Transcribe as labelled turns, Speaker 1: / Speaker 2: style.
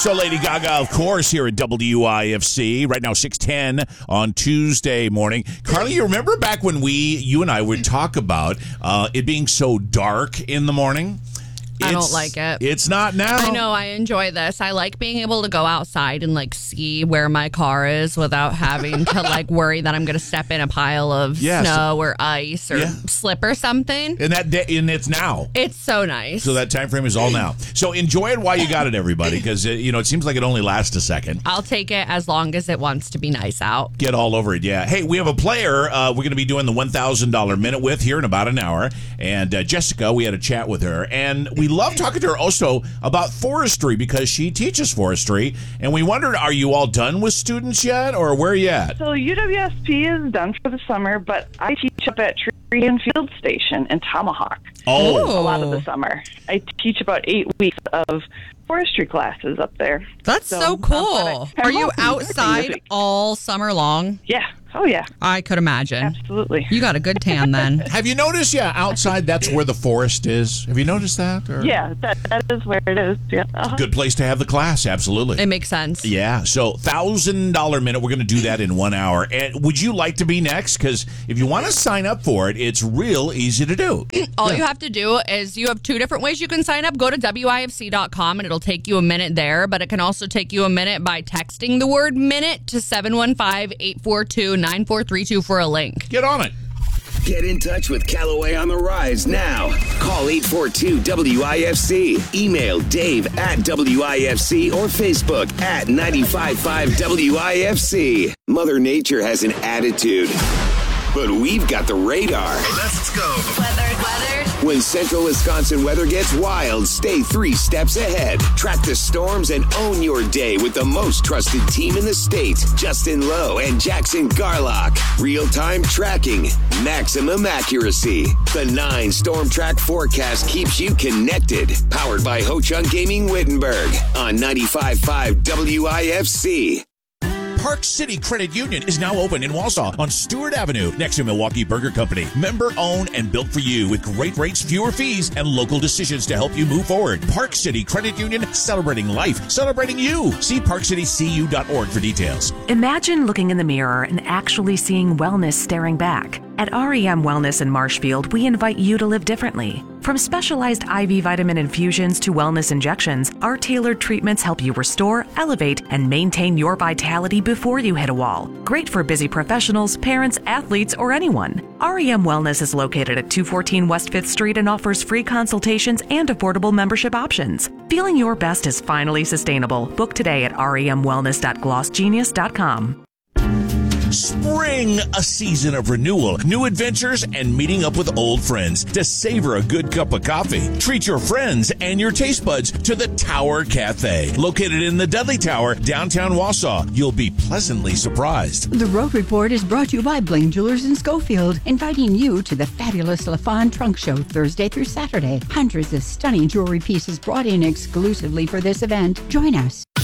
Speaker 1: So Lady Gaga, of course, here at WIFC. Right now, 6:10 on Tuesday morning. Carly, you remember back when you and I would talk about it being so dark in the morning?
Speaker 2: I don't like it.
Speaker 1: It's not now.
Speaker 2: I know. I enjoy this. I like being able to go outside and see where my car is without having to worry that I'm going to step in a pile of snow or ice or slip or something.
Speaker 1: And it's now.
Speaker 2: It's so nice.
Speaker 1: So that time frame is all now. So enjoy it while you got it, everybody, because it seems like it only lasts a second.
Speaker 2: I'll take it as long as it wants to be nice out.
Speaker 1: Get all over it, yeah. Hey, we have a player we're going to be doing the $1,000 minute with here in about an hour. And Jessica, we had a chat with her, and we love talking to her also about forestry because she teaches forestry. And we wondered, are you all done with students yet, or where are you at?
Speaker 3: So UWSP is done for the summer, but I teach up at Tree and Field Station in Tomahawk.
Speaker 1: Oh.
Speaker 3: A lot of the summer. I teach about 8 weeks of forestry classes up there.
Speaker 2: That's so cool. Are you outside all summer long?
Speaker 3: Yeah. Oh, yeah.
Speaker 2: I could imagine.
Speaker 3: Absolutely.
Speaker 2: You got a good tan then.
Speaker 1: Have you noticed, outside that's where the forest is? Have you noticed that? Or?
Speaker 3: Yeah, that is where it is. Yeah. Uh-huh.
Speaker 1: Good place to have the class, absolutely.
Speaker 2: It makes sense.
Speaker 1: Yeah, so $1,000 minute, we're going to do that in 1 hour. And would you like to be next? Because if you want to sign up for it, it's real easy to do.
Speaker 2: All you have to do is you have two different ways you can sign up. Go to WIFC.com and it'll take you a minute there, but it can also take you a minute by texting the word minute to 715-842-9432 for a link.
Speaker 1: Get on it.
Speaker 4: Get in touch with Callaway on the Rise now. Call 842-WIFC. Email Dave at WIFC or Facebook at 95.5 WIFC. Mother Nature has an attitude, but we've got the radar.
Speaker 5: Let's go.
Speaker 6: Weather.
Speaker 4: When Central Wisconsin weather gets wild, stay 3 steps ahead. Track the storms and own your day with the most trusted team in the state, Justin Lowe and Jackson Garlock. Real-time tracking, maximum accuracy. The 9 Storm Track forecast keeps you connected. Powered by Ho Chunk Gaming Wittenberg on 95.5 WIFC.
Speaker 1: Park City Credit Union is now open in Wausau on Stewart Avenue next to Milwaukee Burger Company. Member owned and built for you with great rates, fewer fees, and local decisions to help you move forward. Park City Credit Union, celebrating life, celebrating you. See parkcitycu.org for details.
Speaker 7: Imagine looking in the mirror and actually seeing wellness staring back. At REM Wellness in Marshfield, we invite you to live differently. From specialized IV vitamin infusions to wellness injections, our tailored treatments help you restore, elevate, and maintain your vitality before you hit a wall. Great for busy professionals, parents, athletes, or anyone. REM Wellness is located at 214 West 5th Street and offers free consultations and affordable membership options. Feeling your best is finally sustainable. Book today at remwellness.glossgenius.com.
Speaker 1: Spring, a season of renewal, new adventures, and meeting up with old friends to savor a good cup of coffee. Treat your friends and your taste buds to the Tower Cafe. Located in the Dudley Tower, downtown Wausau, you'll be pleasantly surprised.
Speaker 8: The Road Report is brought to you by Blaine Jewelers in Schofield, inviting you to the fabulous LaFawn Trunk Show Thursday through Saturday. Hundreds of stunning jewelry pieces brought in exclusively for this event. Join us.